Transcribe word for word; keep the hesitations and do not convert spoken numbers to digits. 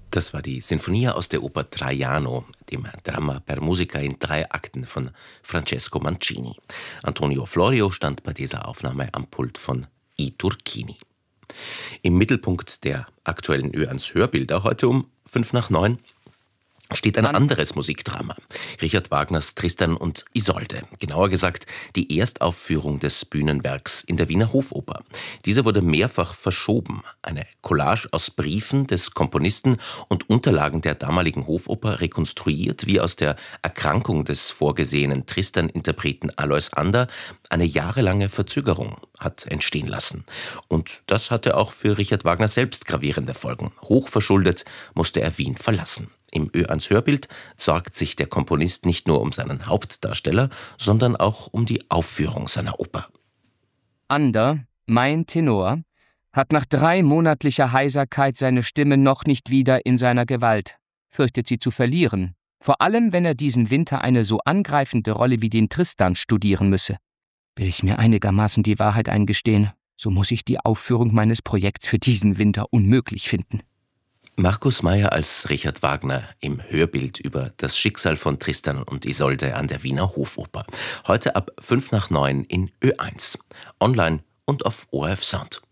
Das war die Sinfonia aus der Oper Traiano, dem Dramma per musica in drei Akten von Francesco Mancini. Antonio Florio stand bei dieser Aufnahme am Pult von I. Turchini. Im Mittelpunkt der aktuellen Ö eins Hörbilder heute um fünf nach neun steht ein anderes Musikdrama. Richard Wagners Tristan und Isolde. Genauer gesagt die Erstaufführung des Bühnenwerks in der Wiener Hofoper. Diese wurde mehrfach verschoben. Eine Collage aus Briefen des Komponisten und Unterlagen der damaligen Hofoper rekonstruiert, wie aus der Erkrankung des vorgesehenen Tristan-Interpreten Alois Ander eine jahrelange Verzögerung hat entstehen lassen. Und das hatte auch für Richard Wagner selbst gravierende Folgen. Hochverschuldet musste er Wien verlassen. Im Ö eins Hörbild sorgt sich der Komponist nicht nur um seinen Hauptdarsteller, sondern auch um die Aufführung seiner Oper. Ander, mein Tenor, hat nach dreimonatlicher Heiserkeit seine Stimme noch nicht wieder in seiner Gewalt, fürchtet sie zu verlieren, vor allem wenn er diesen Winter eine so angreifende Rolle wie den Tristan studieren müsse. Will ich mir einigermaßen die Wahrheit eingestehen, so muss ich die Aufführung meines Projekts für diesen Winter unmöglich finden. Markus Meier als Richard Wagner im Hörbild über das Schicksal von Tristan und Isolde an der Wiener Hofoper. Heute ab fünf nach neun in Ö eins. Online und auf O R F Sound.